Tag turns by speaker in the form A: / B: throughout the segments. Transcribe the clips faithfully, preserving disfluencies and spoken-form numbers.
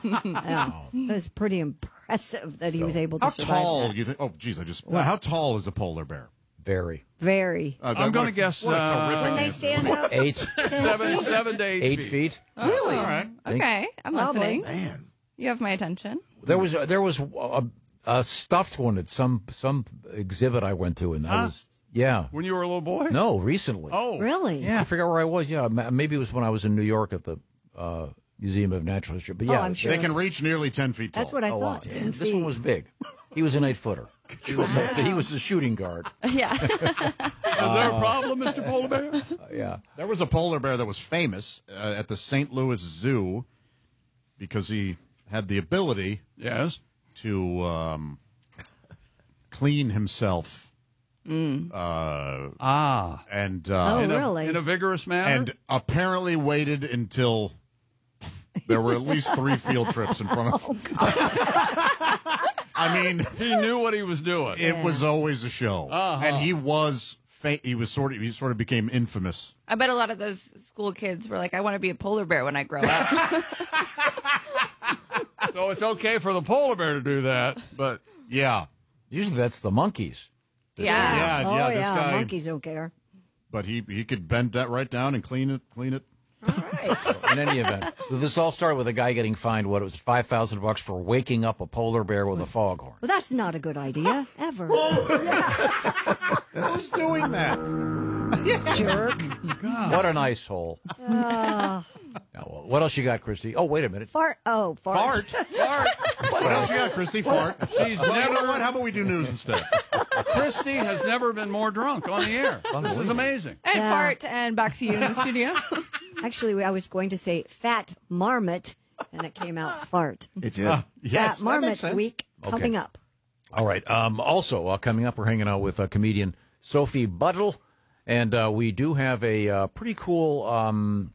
A: Yeah, that's pretty impressive that he
B: So,
A: was able to
C: How
A: survive
C: tall?
A: that.
C: You think? Oh, geez, I just. Uh, how tall is a polar bear?
B: Very.
A: Very.
C: Uh,
D: I'm going to
C: what-
D: guess
C: what a
D: uh,
C: terrific
A: Can they
C: answer.
A: stand up?
B: Eight.
D: seven, seven to eight,
B: Eight
D: feet.
B: feet.
A: Really?
C: All right.
E: Okay, I'm
A: Well,
E: listening.
C: Man.
E: You have my attention.
B: There was there was a, a stuffed one at some some exhibit I went to, and that
D: Huh?
B: was yeah.
D: When you were a little boy?
B: No, recently.
D: Oh.
A: Really?
B: Yeah, I forgot where I was. Yeah, ma- maybe it was when I was in New York at the uh, Museum of Natural History. But yeah,
A: Oh, I'm sure.
C: They can reach nearly ten feet tall.
A: That's what I
B: Oh, wow.
A: thought.
B: Yeah,
A: ten
B: this one
A: feet.
B: was big. He was an eight footer. He was a, he was a shooting guard.
E: Yeah.
D: Is there a problem, Mister Polar Bear?
B: Uh, yeah.
C: There was a polar bear that was famous uh, at the Saint Louis Zoo because he had the ability
D: Yes.
C: to um, clean himself
A: Mm.
C: uh,
D: Ah.
C: and uh,
A: Oh,
D: in, a,
A: really?
D: in a vigorous manner?
C: and apparently waited until there were at least three field trips in front of him. I mean,
D: he knew what he was doing.
C: it was always a show,
D: Uh-huh.
C: and he was fa- he was sort of he sort of became infamous.
E: I bet a lot of those school kids were like, I want to be a polar bear when I grow up.
D: So it's okay for the polar bear to do that, but
C: Yeah,
B: Usually that's the monkeys.
E: yeah.
C: yeah,
A: Oh,
C: yeah.
A: yeah.
C: This guy,
A: Monkeys don't care.
C: but he he could bend that right down and clean it, clean it.
B: In any event, this all started with a guy getting fined. What it was, five thousand bucks for waking up a polar bear with a foghorn.
A: Well, that's not a good idea, ever.
C: Who's doing that?
A: Jerk.
B: What an ice hole. Now, well, what else you got, Christy? Oh, wait a minute.
A: Fart. Oh, fart.
C: Fart.
D: Fart.
C: What else you got, Christy? Fart.
D: She's
C: Well, you know
D: never-
C: what? How about we do news instead?
D: Christy has never been more drunk on the air. This is amazing.
E: And
A: Yeah.
E: fart, and back to you in the studio.
A: Actually, I was going to say fat marmot, and it came out fart.
F: It did.
C: Uh, yes,
A: Fat
C: that makes
A: Marmot
C: sense.
A: Week coming up.
B: All right. Um, also, uh, coming up, we're hanging out with uh, comedian Sophie Buttle, and uh, we do have a uh, pretty cool um,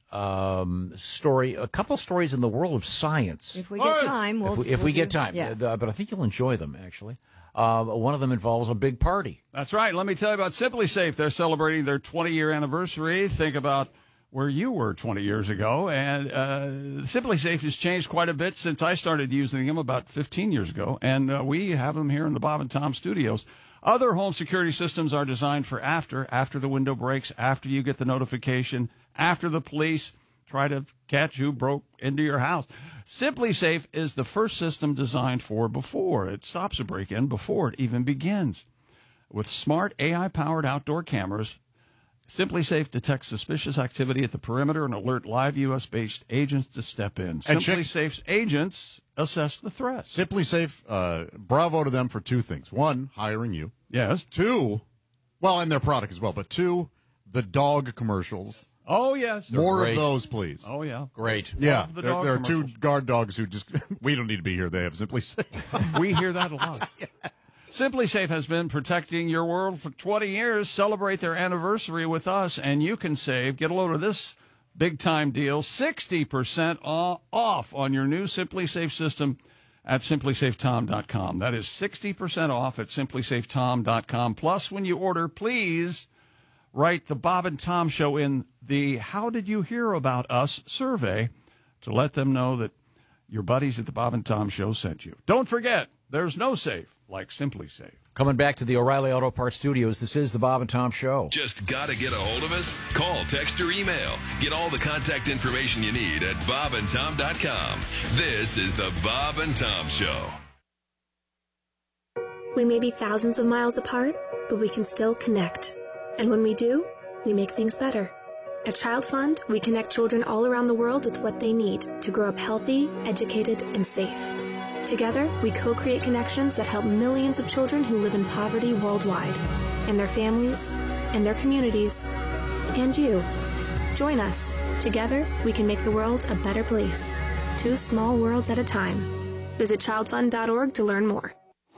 B: um, story, a couple stories in the world of science.
A: If we get time, we'll.
B: if we, if
A: we'll
B: we
A: do-
B: get time,
A: Yes.
B: Uh, but I think you'll enjoy them, actually. Uh, one of them involves a big party.
D: That's right. Let me tell you about Simply Safe. They're celebrating their twenty-year anniversary. Think about where you were twenty years ago. And uh, Simply Safe has changed quite a bit since I started using them about fifteen years ago. And uh, we have them here in the Bob and Tom studios. Other home security systems are designed for after, after the window breaks, after you get the notification, after the police try to catch who broke into your house. Simply Safe is the first system designed for before. It stops a break-in before it even begins. With smart A I-powered outdoor cameras, Simply Safe detects suspicious activity at the perimeter and alert live U S-based agents to step in. Simply
C: check-
D: Safe's agents assess the threat.
C: Simply Safe, uh, bravo to them for two things. One, hiring you.
D: Yes.
C: Two, well, and their product as well, but two, the dog commercials.
D: Oh, yes.
C: More
B: great.
C: of those, please.
D: Oh, yeah.
B: Great.
C: Yeah,
D: the
C: there,
D: dog
C: there are two
D: commercials.
C: guard dogs who just, we don't need to be here. They have Simply Safe.
D: We hear that a lot. Simply Safe has been protecting your world for twenty years. Celebrate their anniversary with us, and you can save. Get a load of this big-time deal, sixty percent off on your new Simply Safe system at simply safe tom dot com. That is sixty percent off at simply safe tom dot com. Plus, when you order, please write the Bob and Tom Show in the How Did You Hear About Us survey to let them know that your buddies at the Bob and Tom Show sent you. Don't forget, there's no safe like Simply Safe.
B: Coming back to the O'Reilly Auto Parts Studios, this is the Bob and Tom Show.
G: Just gotta get a hold of us? Call, text, or email. Get all the contact information you need at bob and tom dot com. This is the Bob and Tom Show.
H: We may be thousands of miles apart, but we can still connect. And when we do, we make things better. At Child Fund, we connect children all around the world with what they need to grow up healthy, educated, and safe. Together, we co-create connections that help millions of children who live in poverty worldwide, and their families, and their communities, and you. Join us. Together, we can make the world a better place. Two small worlds at a time. Visit child fund dot org to learn more.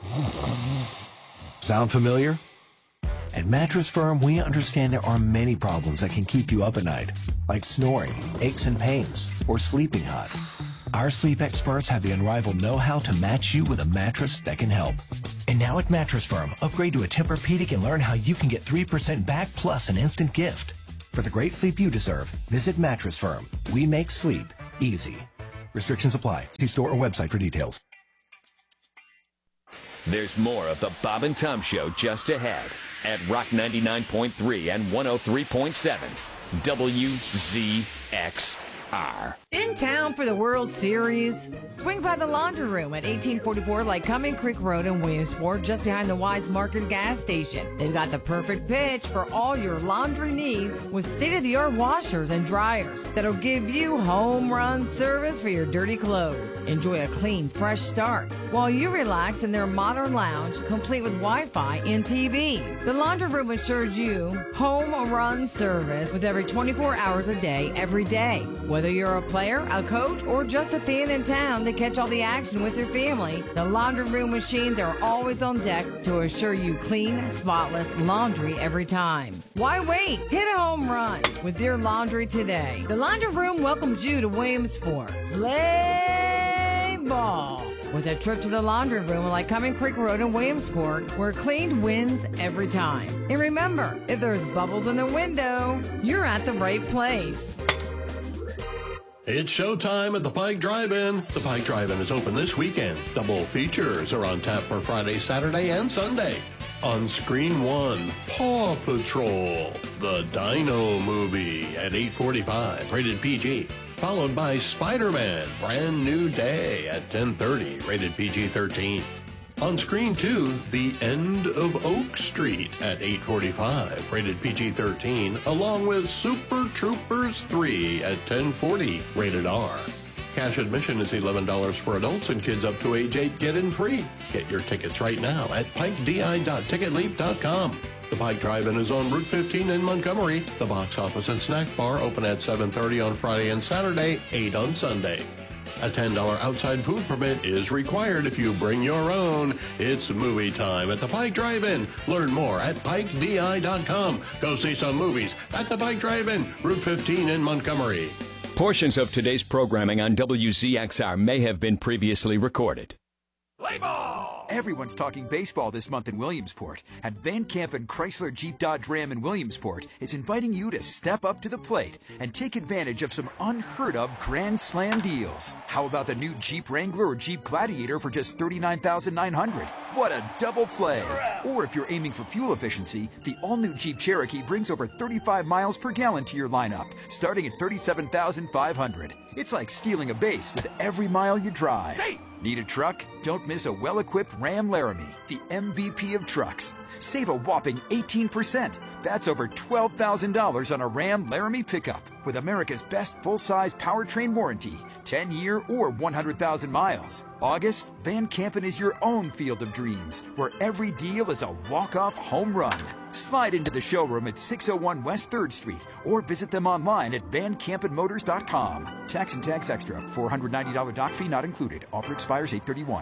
F: Sound familiar? At Mattress Firm, we understand there are many problems that can keep you up at night, like snoring, aches and pains, or sleeping hot. Our sleep experts have the unrivaled know-how to match you with a mattress that can help. And now at Mattress Firm, upgrade to a Tempur-Pedic and learn how you can get three percent back plus an instant gift. For the great sleep you deserve, visit Mattress Firm. We make sleep easy. Restrictions apply. See store or website for details.
I: There's more of the Bob and Tom Show just ahead at Rock ninety-nine point three and one oh three point seven W Z X R.
J: In town for the World Series? Swing by the Laundry Room at eighteen forty-four Lycoming Creek Road in Williamsport, just behind the Wise Market gas station. They've got the perfect pitch for all your laundry needs with state-of-the-art washers and dryers that'll give you home run service for your dirty clothes. Enjoy a clean, fresh start while you relax in their modern lounge, complete with Wi-Fi and T V. The Laundry Room assures you home run service with every twenty-four hours a day, every day. Whether you're a player, a coach, or just a fan in town to catch all the action with your family, the Laundry Room machines are always on deck to assure you clean, spotless laundry every time. Why wait? Hit a home run with your laundry today. The Laundry Room welcomes you to Williamsport. Play ball with a trip to the Laundry Room at Lycoming Creek Road in Williamsport, where cleaned wins every time. And remember, if there's bubbles in the window, you're at the right place.
K: It's showtime at the Pike Drive-In. The Pike Drive-In is open this weekend. Double features are on tap for Friday, Saturday, and Sunday. On Screen One, Paw Patrol, the Dino Movie at eight forty-five, rated P G. Followed by Spider-Man, Brand New Day at ten thirty, rated P G thirteen. On Screen Two, The End of Oak Street at eight forty-five, rated P G thirteen, along with Super Troopers three at ten forty, rated R. Cash admission is eleven dollars for adults, and kids up to age eight get in free. Get your tickets right now at pike d i dot ticket leap dot com. The Pike Drive-In is on Route fifteen in Montgomery. The box office and snack bar open at seven thirty on Friday and Saturday, eight on Sunday. A ten dollars outside food permit is required if you bring your own. It's movie time at the Pike Drive-In. Learn more at pike d i dot com. Go see some movies at the Pike Drive-In, Route fifteen in Montgomery.
I: Portions of today's programming on W Z X R may have been previously recorded.
L: Play ball! Everyone's talking baseball this month in Williamsport, and Van Campen Chrysler Jeep Dodge Ram in Williamsport is inviting you to step up to the plate and take advantage of some unheard of Grand Slam deals. How about the new Jeep Wrangler or Jeep Gladiator for just thirty-nine thousand nine hundred dollars? What a double play! Or if you're aiming for fuel efficiency, the all-new Jeep Cherokee brings over thirty-five miles per gallon to your lineup, starting at thirty-seven thousand five hundred dollars. It's like stealing a base with every mile you drive. Need a truck? Don't miss a well-equipped Ram Laramie, the M V P of trucks. Save a whopping eighteen percent. That's over twelve thousand dollars on a Ram Laramie pickup with America's best full-size powertrain warranty, ten-year or one hundred thousand miles. August, Van Campen is your own field of dreams, where every deal is a walk-off home run. Slide into the showroom at six oh one West third Street or visit them online at van campen motors dot com. Tax and tax extra. four hundred ninety dollars dock fee not included. Offer expires eight thirty-one.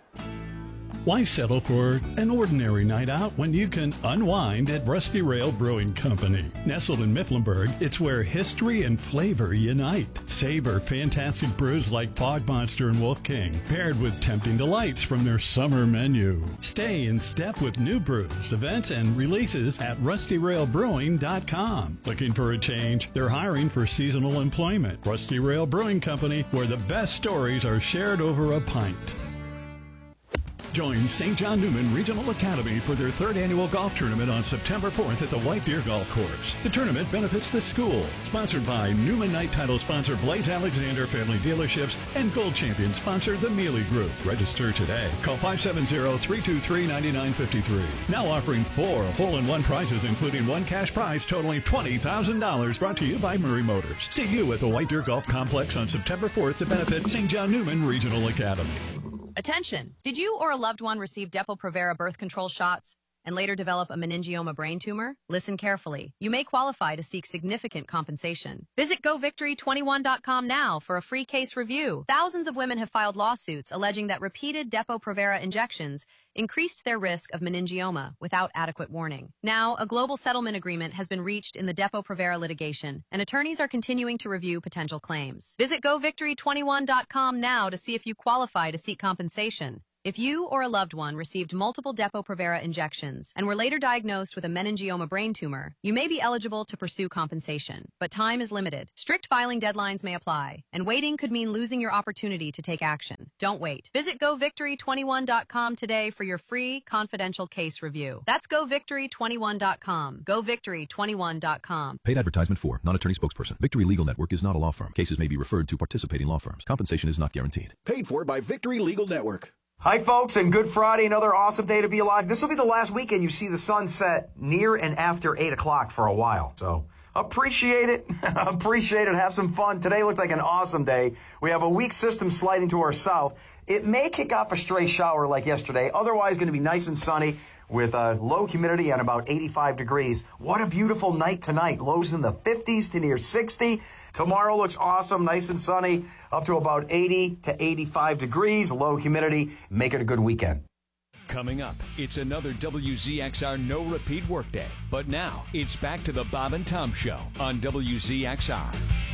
M: Why settle for an ordinary night out when you can unwind at Rusty Rail Brewing Company? Nestled in Mifflinburg, it's where history and flavor unite. Savor fantastic brews like Fog Monster and Wolf King, paired with tempting delights from their summer menu. Stay in step with new brews, events, and releases at rusty rail brewing dot com. Looking for a change? They're hiring for seasonal employment. Rusty Rail Brewing Company, where the best stories are shared over a pint. Join Saint John Newman Regional Academy for their third annual golf tournament on September fourth at the White Deer Golf Course. The tournament benefits the school. Sponsored by Newman Night title sponsor Blades Alexander Family Dealerships and Gold Champion sponsor the Mealy Group. Register today. Call five seven zero, three two three, nine nine five three. Now offering four hole-in-one prizes, including one cash prize totaling twenty thousand dollars. Brought to you by Murray Motors. See you at the White Deer Golf Complex on September fourth to benefit Saint John Newman Regional Academy.
N: Attention! Did you or a loved one receive Depo-Provera birth control shots and later develop a meningioma brain tumor? Listen carefully. You may qualify to seek significant compensation. Visit go victory twenty-one dot com now for a free case review. Thousands of women have filed lawsuits alleging that repeated Depo-Provera injections increased their risk of meningioma without adequate warning. Now, a global settlement agreement has been reached in the Depo-Provera litigation, and attorneys are continuing to review potential claims. Visit go victory twenty-one dot com now to see if you qualify to seek compensation. If you or a loved one received multiple Depo-Provera injections and were later diagnosed with a meningioma brain tumor, you may be eligible to pursue compensation, but time is limited. Strict filing deadlines may apply, and waiting could mean losing your opportunity to take action. Don't wait. Visit go victory twenty-one dot com today for your free confidential case review. That's go victory twenty-one dot com. go victory twenty-one dot com.
O: Paid advertisement for, non-attorney spokesperson. Victory Legal Network is not a law firm. Cases may be referred to participating law firms. Compensation is not guaranteed.
P: Paid for by Victory Legal Network.
Q: Hi, folks, and Good Friday, another awesome day to be alive. This will be the last weekend you see the sun set near and after eight o'clock for a while. So appreciate it. Appreciate it. Have some fun. Today looks like an awesome day. We have a weak system sliding to our south. It may kick off a stray shower like yesterday. Otherwise, going to be nice and sunny with a low humidity at about eighty-five degrees. What a beautiful night tonight. Lows in the fifties to near sixty. Tomorrow looks awesome, nice and sunny, up to about eighty to eighty-five degrees. Low humidity. Make it a good weekend.
I: Coming up, it's another W Z X R no repeat workday. But now, it's back to the Bob and Tom Show on W Z X R.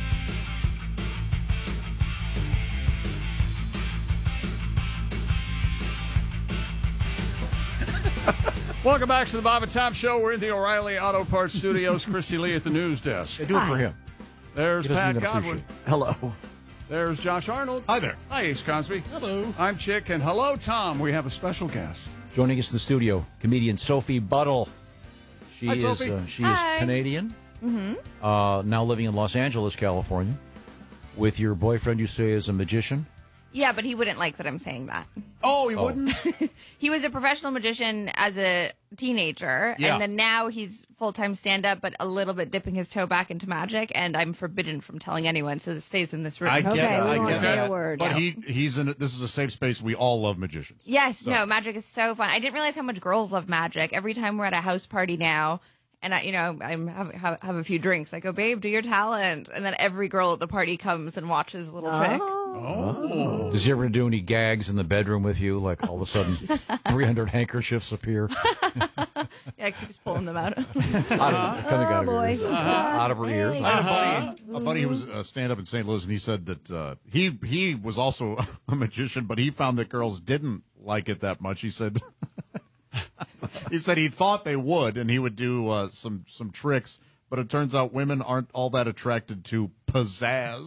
D: Welcome back to the Bob and Tom Show. We're in the O'Reilly Auto Parts Studios. Christy Lee at the news desk.
B: I do it for him.
D: There's
B: He doesn't
D: Pat
B: even
D: Godwin.
B: appreciate it. Hello.
D: There's Josh Arnold.
C: Hi there.
D: Hi, Ace Cosby.
C: Hello.
D: I'm Chick, and hello, Tom. We have a special guest.
B: Joining us in the studio, comedian Sophie Buttle. She
D: Hi,
B: is
D: Sophie.
B: uh, she
E: Hi.
B: is Canadian,
E: Mm-hmm.
B: uh, now living in Los Angeles, California, with your boyfriend. You say is a magician.
E: Yeah, but he wouldn't like that I'm saying that.
C: Oh, he wouldn't?
E: He was a professional magician as a teenager,
C: Yeah.
E: and then now he's full-time stand-up, but a little bit dipping his toe back into magic, and I'm forbidden from telling anyone, so it stays in this room.
C: I get
A: Okay,
C: it.
A: we
C: I
A: won't
C: get
A: say
C: that.
A: a word.
C: But
A: Yeah.
C: he he's in. A, this is a safe space. We all love magicians.
E: Yes,
C: So-
E: no, magic is so fun. I didn't realize how much girls love magic. Every time we're at a house party now, and I, you know, I have, have have a few drinks. I go, babe, do your talent, and then every girl at the party comes and watches a little trick.
D: Oh.
B: Does he ever do any gags in the bedroom with you? Like all of a sudden, three hundred handkerchiefs appear
E: Yeah, keeps pulling them out.
B: out of, coming out, of her,
A: boy.
B: out of her ears.
C: I had a buddy, a buddy who was a stand-up in Saint Louis, and he said that uh, he he was also a magician, but he found that girls didn't like it that much. He said he said he thought they would, and he would do uh, some some tricks, but it turns out women aren't all that attracted to pizzazz.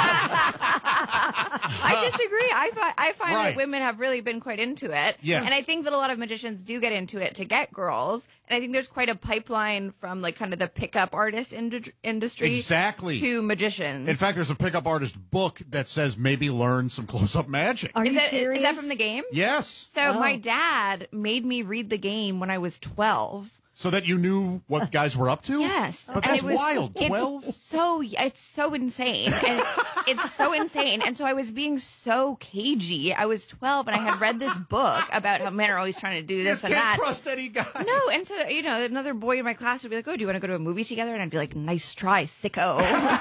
E: I disagree. I find I find
C: Right.
E: that women have really been quite into it.
C: Yes.
E: And I think that a lot of magicians do get into it to get girls. And I think there's quite a pipeline from like kind of the pickup artist indu- industry
C: Exactly.
E: to magicians.
C: In fact, there's a pickup artist book that says maybe learn some close-up magic.
A: Are
E: is
A: you
E: that,
A: serious?
E: is that from the game?
C: Yes,
E: So
A: Oh.
E: my dad made me read the game when I was twelve.
C: so that you knew what guys were up to.
E: Yes,
C: but
E: And
C: that's
E: it was-
C: wild.
E: it's
C: Twelve.
E: So it's so insane, and it's so insane. And so I was being so cagey. I was twelve, and I had read this book about how men are always trying to do this
C: You
E: and
C: can't
E: that.
C: trust any guy.
E: No, and so you know, another boy in my class would be like, "Oh, do you want to go to a movie together?" And I'd be like, "Nice try, sicko,"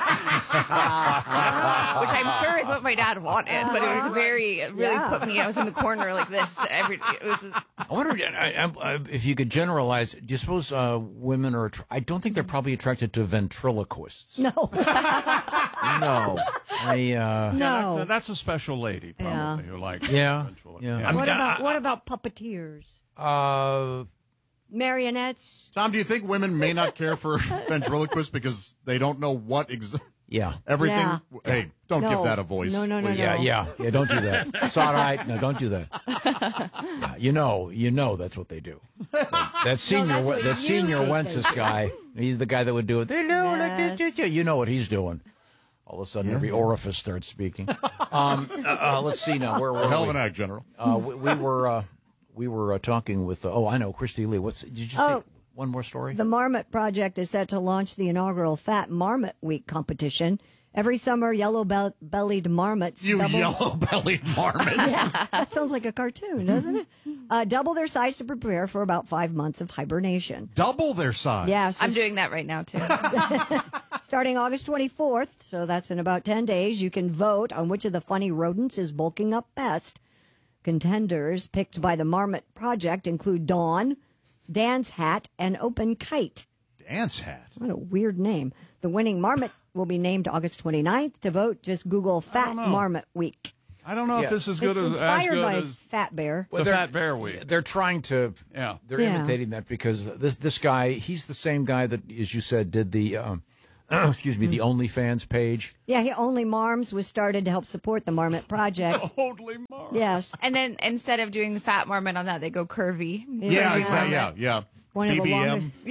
E: which I'm sure is what my dad wanted. But it was very, it really
A: Yeah.
E: put me. I was in the corner like this. Every it was.
B: I wonder I, I, I, if you could generalize. Do you suppose uh, women are? Attra- I don't think they're probably attracted to ventriloquists.
A: No.
B: No. I, uh,
A: No.
D: That's a, that's a special lady, probably,
A: Yeah.
D: who likes
B: Yeah.
D: ventriloquist.
B: Yeah. I mean,
A: What
B: I-
A: about what about puppeteers?
B: Uh,
A: Marionettes?
C: Tom, do you think women may not care for ventriloquists because they don't know what ex-
B: yeah.
C: everything?
A: Yeah.
C: Hey, don't
A: No.
C: give that a voice.
A: No, no, no,
C: please.
A: no.
B: Yeah, yeah, yeah. Don't do that. It's all right. No, don't do that. Yeah, you know, you know that's what they do. That senior,
A: that's what
B: that
A: you
B: senior
A: think they
B: Wences
A: do.
B: guy. He's the guy that would do it. They do like this, this, this. You know what he's doing. All of a sudden, every orifice starts speaking. Um, uh, uh, let's see now. Where were
C: Hell of
B: we?
C: an act, General.
B: Uh, we, we were uh, we were uh, talking with. Uh, oh, I know, Christy Lee. What's did you say
A: Oh.
B: one more story?
A: The Marmot Project is set to launch the inaugural Fat Marmot Week competition. Every summer, yellow-bellied marmots
C: You
A: double...
C: yellow-bellied marmot.
A: Yeah, that sounds like a cartoon, doesn't it? Uh, double their size to prepare for about five months of hibernation.
C: Double their size.
A: Yeah, so
E: I'm doing that right now too.
A: starting August twenty-fourth, so that's in about ten days, you can vote on which of the funny rodents is bulking up best. Contenders picked by the Marmot Project include Dawn, Dance Hat, and Open Kite.
C: Dance Hat.
A: What a weird name. The winning marmot will be named August twenty-ninth. To vote, just Google Fat Marmot Week.
D: I don't know
B: Yeah.
D: if this is
A: It's
D: good as, as
A: inspired
D: good
A: by
D: as
A: Fat Bear.
D: the
B: they're-
D: Fat Bear Week.
B: They're trying to.
D: Yeah.
B: They're
A: Yeah.
B: imitating that because this this guy, he's the same guy that, as you said, did the. Um, excuse me, the OnlyFans page.
A: Yeah, he, Only Marms was started to help support the Marmot Project.
D: Only Marms.
A: Yes.
E: And then instead of doing the fat marmot on that, they go curvy.
C: Yeah,
E: Curvy
C: exactly. Yeah,
E: marmot.
C: yeah.
A: One of the
C: B B M.
A: longest,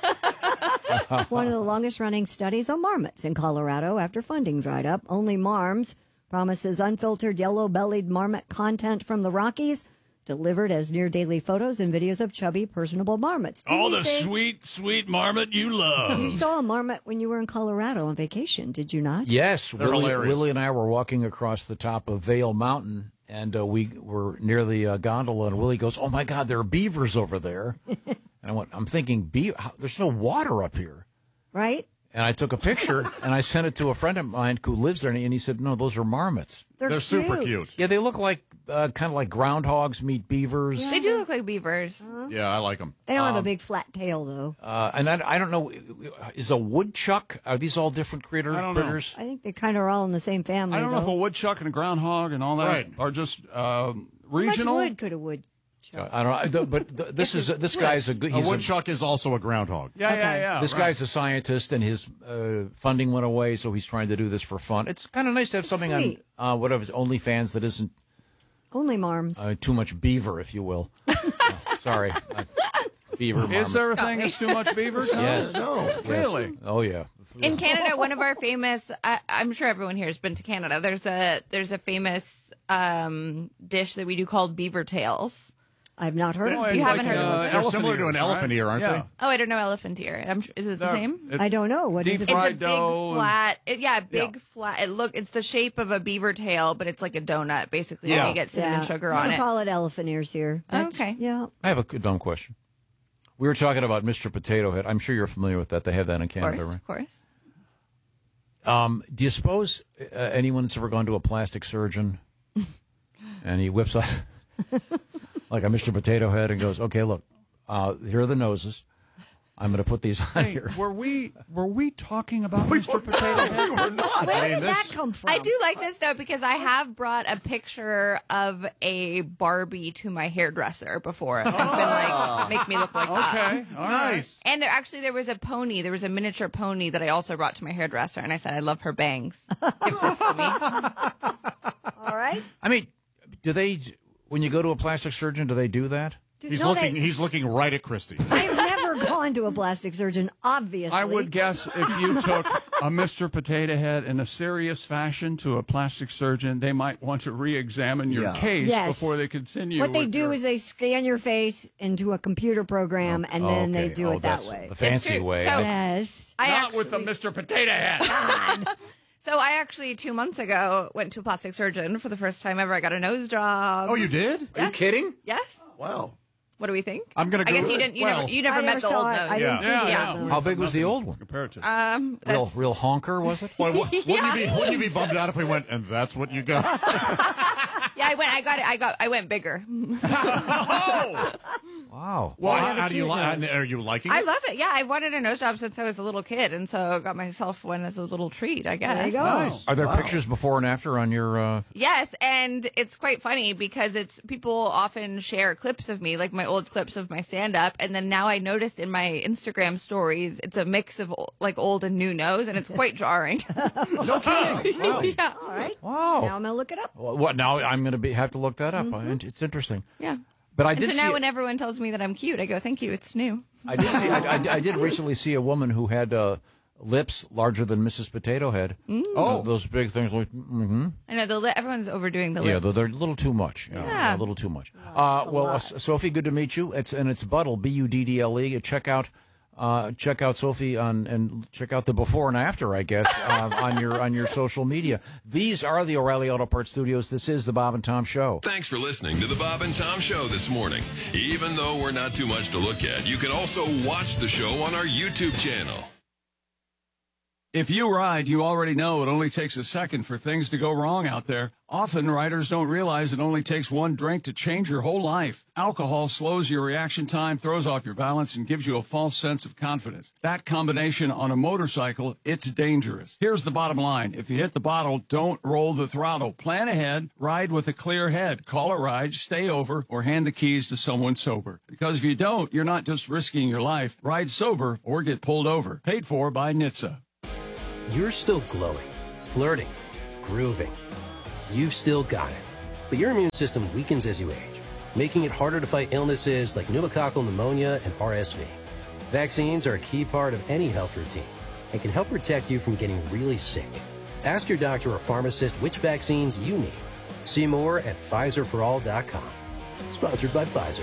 A: yeah. One of the longest running studies on marmots in Colorado after funding dried up. Only Marms promises unfiltered yellow-bellied marmot content from the Rockies, delivered as near daily photos and videos of chubby, personable marmots. Didn't
D: All
A: you
D: the
A: say-
D: sweet, sweet marmot you love.
A: You saw a marmot when you were in Colorado on vacation, did you not?
B: Yes,
C: They're
B: Willie,
C: hilarious.
B: Willie and I were walking across the top of Vail Mountain, and uh, we were near the uh, gondola, and Willie goes, "Oh my God, there are beavers over there!" And I went, "I'm thinking, Be- how, there's no water up here."
A: Right?
B: And I took a picture and I sent it to a friend of mine who lives there, and he said, "No, those are marmots.
A: They're,
C: They're super cute.
B: Yeah, they look like uh, kind of like groundhogs meet beavers."
E: They do look like beavers.
C: Yeah, I like them.
A: They don't have a
B: Um,
A: big flat tail, though.
B: Uh, and I, I don't know, is a woodchuck? Are these all different critter,
D: I don't know.
B: critters?
A: I think they kind of are all in the same family.
D: I don't know if
A: though.
D: a woodchuck and a groundhog and all that
C: Right.
D: are just uh,
A: How much
D: regional.
A: wood could a wood?
B: I don't know, but th- this is this guy's a good.
C: A
B: He's a,
C: woodchuck is also a groundhog.
D: Yeah, yeah, yeah.
B: this
D: right.
B: guy's a scientist, and his uh, funding went away, so he's trying to do this for fun. It's kind of nice to have something
A: Sweet.
B: on uh, whatever his OnlyFans that isn't
A: Only Marms.
B: uh, too much beaver, if you will. Oh, sorry, uh, beaver.
D: Is
B: marmots.
D: there a thing that's too much beaver? Tom?
B: Yes.
D: No.
B: Yes.
D: Really?
B: Oh yeah.
E: In Canada, one of our famous, I, I'm sure everyone here has been to Canada. There's a there's a famous um, dish that we do called beaver tails.
A: I've not heard
D: Oh,
A: of
D: it's
E: You
A: it.
E: haven't
D: like,
E: heard of
D: uh,
E: this?
C: They're
D: elephant
C: similar to an
D: ears,
C: elephant
D: right?
C: ear, aren't
D: Yeah.
E: Oh, I don't know elephant ear. I'm, sure- is it the
D: They're-
E: same?
D: it-
A: I don't know. What is
D: Deep
A: it?
D: fried
E: It's a big
D: dough and-
E: flat, it, yeah, big
D: Yeah.
E: flat. It look, it's the shape of a beaver tail, but it's like a donut, basically.
C: Yeah.
E: And you get cinnamon
A: Yeah.
E: sugar
A: We
E: on
A: don't
E: it.
A: call it elephant ears here. That's-
E: Okay.
A: Yeah.
B: I have a good dumb question. We were talking about Mister Potato Head. I'm sure you're familiar with that. They have that in
E: Of
B: Canada,
E: course,
B: right?
E: of course.
B: Um, do you suppose uh, anyone's ever gone to a plastic surgeon and he whips out like a Mister Potato Head and goes, "Okay, look, uh, here are the noses. I'm going to put these on
D: Hey,
B: here."
D: were we were we talking about Mister Potato Head?
C: We're not.
A: Where
C: I mean,
A: did
C: this,
A: that come from?
E: I do like this though because I have brought a picture of a Barbie to my hairdresser before and been like, make me look like that.
D: Okay, all right.
C: nice.
E: And there actually there was a pony, there was a miniature pony that I also brought to my hairdresser, and I said I love her bangs. Give this to me.
A: All right.
B: I mean, do they, when you go to a plastic surgeon, do they do that?
C: He's
A: No,
C: looking.
A: they-
C: He's looking right at Christy.
A: I've never gone to a plastic surgeon, obviously.
D: I would guess if you took a Mister Potato Head in a serious fashion to a plastic surgeon, they might want to re-examine your
P: Yeah.
D: case
A: Yes.
D: before they continue.
A: What they
D: with
A: do
D: your-
A: is they scan your face into a computer program, and then they
B: Okay.
A: do
B: Oh,
A: it that
B: that's
A: way.
B: the fancy
E: true.
B: way.
E: So-
B: I-
A: Yes.
E: I
D: not
E: actually,
D: with the Mister Potato Head.
E: So I actually two months ago went to a plastic surgeon for the first time ever. I got a nose job.
C: Oh, you did?
B: Are you kidding?
E: Yes.
P: Wow.
E: What do we think?
C: I'm gonna
E: I guess
C: go-
E: you didn't. You
C: well,
E: never. You never
A: I
E: met
A: never
E: the
A: saw
E: old
A: it.
E: nose.
A: I didn't see
D: Yeah,
A: the
D: yeah.
A: old nose.
B: How big was the old one?
D: Compared to
E: Um,
B: Real,
E: that's-
B: real honker, was it?
C: Boy, wouldn't, you be, wouldn't you be bummed out if we went, and that's what you got?
E: yeah, I went. I got it. I got. I went bigger.
B: Wow.
C: Well,
A: I
C: how,
A: have a
C: how do you
A: cute
C: like?
A: nose.
C: Are you liking it?
E: I love it. Yeah, I wanted a nose job since I was a little kid, and so I got myself one as a little treat. I guess.
A: There you go.
C: Nice.
B: Are there
P: Wow.
B: pictures before and after on your? Uh...
E: Yes, and it's quite funny because it's people often share clips of me, like my old clips of my stand up, and then now I noticed in my Instagram stories it's a mix of like old and new nose, and it's quite jarring.
P: No kidding. Wow.
E: yeah.
A: All right.
B: Wow.
A: Now I'm going to look it up.
B: Well, what now? I'm going to be have to look that up. I- It's interesting.
E: Yeah.
B: But I
E: And
B: did
E: so
B: see.
E: now when everyone tells me that I'm cute, I go, "Thank you, it's new."
B: I did see. I, I, I did recently see a woman who had uh, lips larger than Missus Potato Head.
C: Oh.
B: Uh, those big things. Like, mm-hmm.
E: I know the li- everyone's overdoing the
B: Yeah,
E: lip.
B: they're, they're a little too much. Yeah,
E: Yeah.
B: a little too much. Uh, well, uh, Sophie, good to meet you. It's and it's Buddle, B U D D L E. Check out, uh, check out Sophie on and check out the before and after, I guess, uh, on your on your social media. These are the O'Reilly Auto Parts Studios. This is the Bob and Tom Show.
G: Thanks for listening to the Bob and Tom Show this morning. Even though we're not too much to look at, you can also watch the show on our YouTube channel.
D: If you ride, you already know it only takes a second for things to go wrong out there. Often, riders don't realize it only takes one drink to change your whole life. Alcohol slows your reaction time, throws off your balance, and gives you a false sense of confidence. That combination on a motorcycle, it's dangerous. Here's the bottom line. If you hit the bottle, don't roll the throttle. Plan ahead, ride with a clear head. Call a ride, stay over, or hand the keys to someone sober. Because if you don't, you're not just risking your life. Ride sober or get pulled over. Paid for by N H T S A.
R: You're still glowing, flirting, grooving. You've still got it. But your immune system weakens as you age, making it harder to fight illnesses like pneumococcal pneumonia and R S V. Vaccines are a key part of any health routine and can help protect you from getting really sick. Ask your doctor or pharmacist which vaccines you need. See more at Pfizer for all dot com. Sponsored by Pfizer.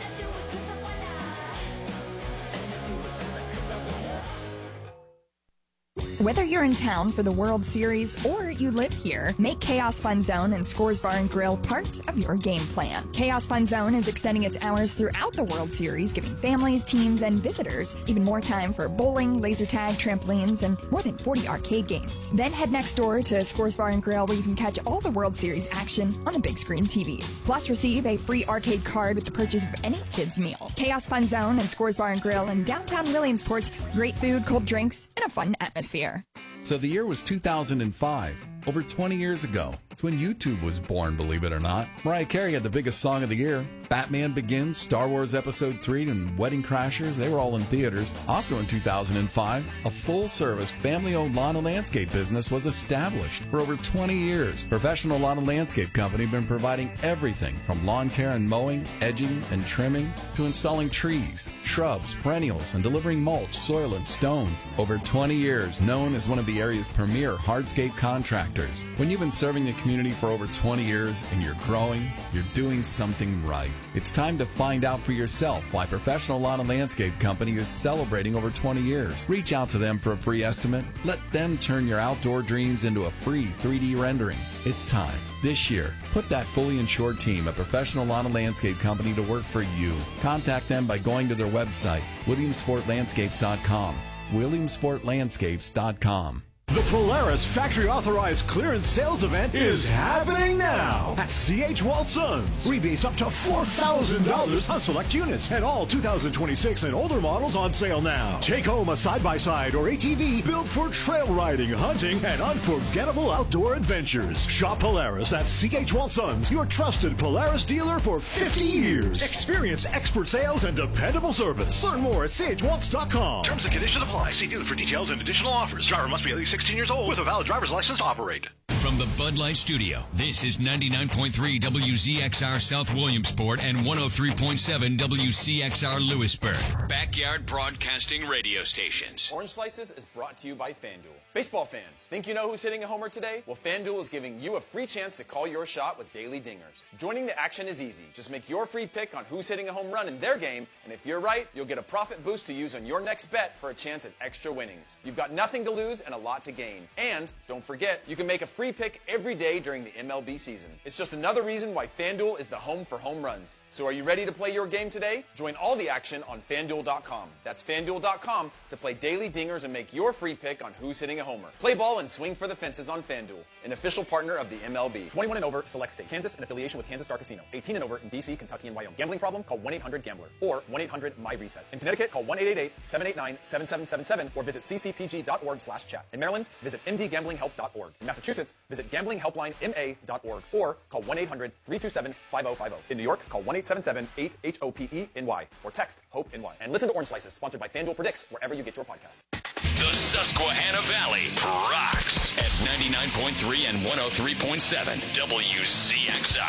S: Whether you're in town for the World Series or you live here, make Chaos Fun Zone and Scores Bar and Grill part of your game plan. Chaos Fun Zone is extending its hours throughout the World Series, giving families, teams, and visitors even more time for bowling, laser tag, trampolines, and more than forty arcade games. Then head next door to Scores Bar and Grill, where you can catch all the World Series action on the big screen T Vs. Plus, receive a free arcade card with the purchase of any kid's meal. Chaos Fun Zone and Scores Bar and Grill in downtown Williamsport's great food, cold drinks, and a fun atmosphere.
T: So the year was two thousand five, over twenty years ago. It's when YouTube was born, believe it or not. Mariah Carey had the biggest song of the year. Batman Begins, Star Wars Episode three, and Wedding Crashers, they were all in theaters. Also in two thousand five, a full-service, family-owned lawn and landscape business was established. For over twenty years, Professional Lawn and Landscape Company have been providing everything from lawn care and mowing, edging, and trimming, to installing trees, shrubs, perennials, and delivering mulch, soil, and stone. Over twenty years, known as one of the area's premier hardscape contractors. When you've been serving the community for over twenty years and you're growing, you're doing something right. It's time to find out for yourself why Professional Lawn and Landscape Company is celebrating over twenty years. Reach out to them for a free estimate. Let them turn your outdoor dreams into a free three D rendering. It's time. This year, put that fully insured team at Professional Lawn and Landscape Company to work for you. Contact them by going to their website, williamsport landscapes dot com. williamsport landscapes dot com.
U: The Polaris Factory Authorized Clearance Sales Event is happening now at C H. Walsons. Rebates up to four thousand dollars on select units and all two thousand twenty-six and older models on sale now. Take home a side-by-side or A T V built for trail riding, hunting, and unforgettable outdoor adventures. Shop Polaris at C H. Walsons, your trusted Polaris dealer for fifty years. Experience expert sales and dependable service. Learn more at C H waltz dot com.
V: Terms and conditions apply. See dealer for details and additional offers. Driver must be at least sixteen years old with a valid driver's license to operate.
W: From the Bud Light Studio, this is ninety-nine point three W Z X R South Williamsport and one oh three point seven W C X R Lewisburg. Backyard Broadcasting Radio Stations.
X: Orange Slices is brought to you by FanDuel. Baseball fans, think you know who's hitting a homer today? Well, FanDuel is giving you a free chance to call your shot with daily dingers. Joining the action is easy. Just make your free pick on who's hitting a home run in their game, and if you're right, you'll get a profit boost to use on your next bet for a chance at extra winnings. You've got nothing to lose and a lot to gain. And don't forget, you can make a free pick every day during the M L B season. It's just another reason why FanDuel is the home for home runs. So are you ready to play your game today? Join all the action on FanDuel dot com. That's FanDuel dot com to play daily dingers and make your free pick on who's hitting a homer. Play ball and swing for the fences on FanDuel, an official partner of the M L B. twenty-one and over, select state. Kansas in affiliation with Kansas Star Casino. eighteen and over in D C, Kentucky, and Wyoming. Gambling problem? Call one eight hundred gambler or one eight hundred my reset. In Connecticut, call one eight eight eight, seven eight nine, seven seven seven seven or visit c c p g dot org slash chat. In Maryland, visit m d gambling help dot org. In Massachusetts, visit gambling helpline m a dot org or call one eight hundred, three two seven, five oh five oh. In New York, call one eight seven seven, eight H O P E N Y or text HOPE-NY. And listen to Orange Slices, sponsored by FanDuel Predicts, wherever you get your podcast.
W: The Susquehanna Valley rocks at ninety-nine point three and one oh three point seven W Z X R.